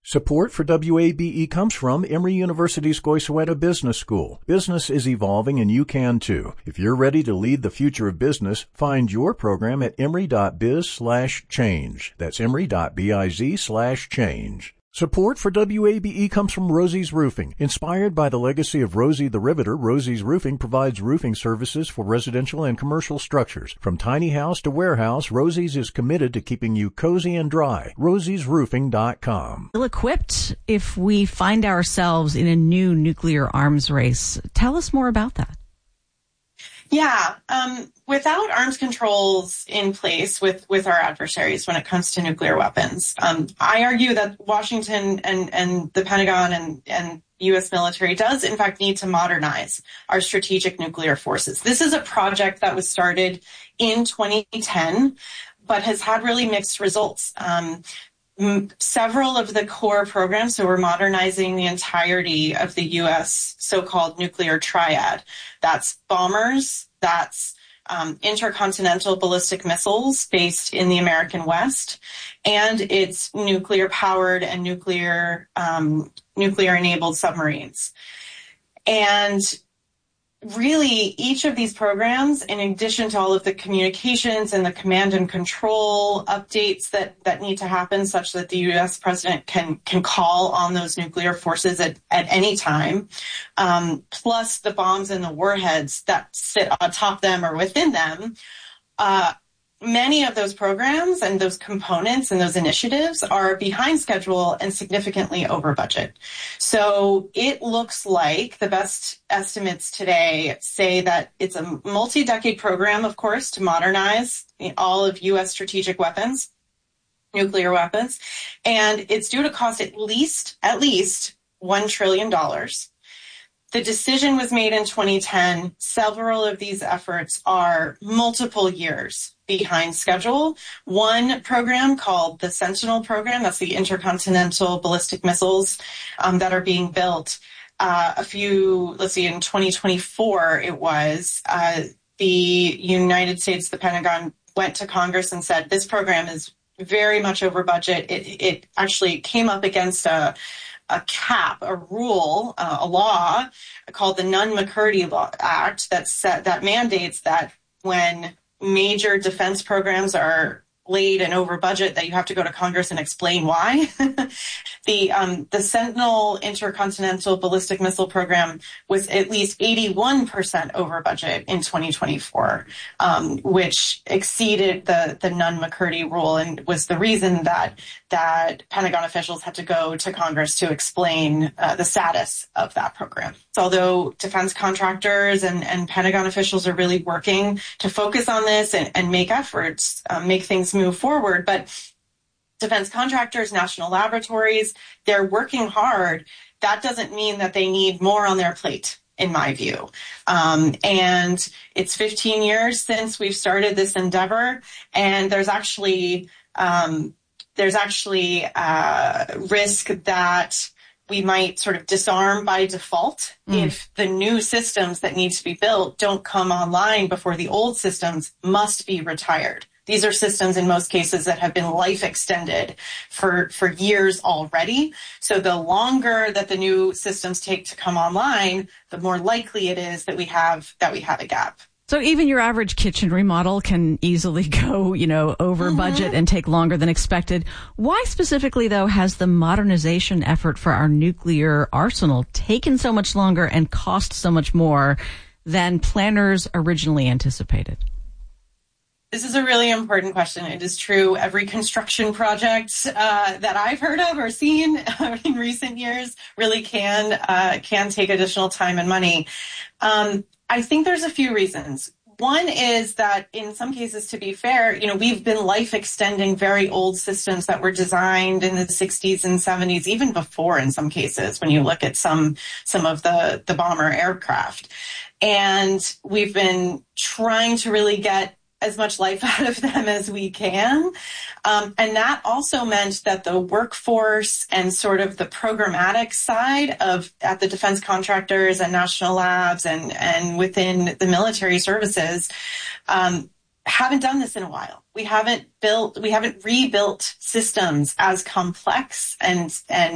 Support for WABE comes from Emory University's Goizueta Business School. Business is evolving and you can too. If you're ready to lead the future of business, find your program at emory.biz/change. That's emory.biz/change. Support for WABE comes from Rosie's Roofing. Inspired by the legacy of Rosie the Riveter, Rosie's Roofing provides roofing services for residential and commercial structures. From tiny house to warehouse, Rosie's is committed to keeping you cozy and dry. rosiesroofing.com. Ill-equipped if we find ourselves in a new nuclear arms race. Tell us more about that. Yeah, without arms controls in place with our adversaries when it comes to nuclear weapons, I argue that Washington and the Pentagon and U.S. military does, in fact, need to modernize our strategic nuclear forces. This is a project that was started in 2010, but has had really mixed results. Several of the core programs, so we're modernizing the entirety of the U.S. so-called nuclear triad. That's bombers, that's intercontinental ballistic missiles based in the American West, and it's nuclear-powered and nuclear-enabled submarines. And really, each of these programs, in addition to all of the communications and the command and control updates that need to happen such that the U.S. president can call on those nuclear forces at any time, plus the bombs and the warheads that sit on top of them or within them, many of those programs and those components and those initiatives are behind schedule and significantly over budget. So it looks like the best estimates today say that it's a multi-decade program, of course, to modernize all of U.S. strategic weapons, nuclear weapons, and it's due to cost at least $1 trillion. The decision was made in 2010. Several of these efforts are multiple years behind schedule. One program called the Sentinel program, that's the intercontinental ballistic missiles that are being built. In 2024 it was, the United States, the Pentagon, went to Congress and said, this program is very much over budget. It actually came up against a cap, a rule, a law called the Nunn-McCurdy Act that mandates that when major defense programs are late and over budget, that you have to go to Congress and explain why. The Sentinel intercontinental ballistic missile program was at least 81% over budget in 2024, which exceeded the Nunn-McCurdy rule and was the reason that Pentagon officials had to go to Congress to explain the status of that program. So although defense contractors and Pentagon officials are really working to focus on this and make efforts, make things move forward, but defense contractors, national laboratories, they're working hard. That doesn't mean that they need more on their plate, in my view. And it's 15 years since we've started this endeavor, and there's actually risk that we might sort of disarm by default if the new systems that need to be built don't come online before the old systems must be retired. These are systems in most cases that have been life extended for years already. So the longer that the new systems take to come online, the more likely it is that we have a gap. So even your average kitchen remodel can easily go, over budget and take longer than expected. Why specifically, though, has the modernization effort for our nuclear arsenal taken so much longer and cost so much more than planners originally anticipated? This is a really important question. It is true. Every construction project that I've heard of or seen in recent years really can take additional time and money. I think there's a few reasons. One is that in some cases, to be fair, we've been life extending very old systems that were designed in the 60s and 70s, even before in some cases, when you look at some of the bomber aircraft. And we've been trying to really get as much life out of them as we can. And that also meant that the workforce and sort of the programmatic side at the defense contractors and national labs and within the military services haven't done this in a while. We haven't rebuilt systems as complex and